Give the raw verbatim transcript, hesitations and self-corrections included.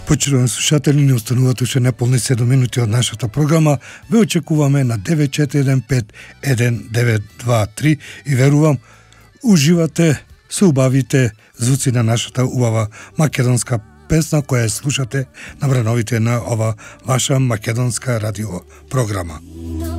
Почитувани слушатели, ни остануваат уште неполни седум минути од нашата програма. Ве очекуваме на девет четири еден пет еден девет два три и верувам уживате со убавите звуци на нашата убава македонска песна која слушате на врановите на ова ваша македонска радио програма.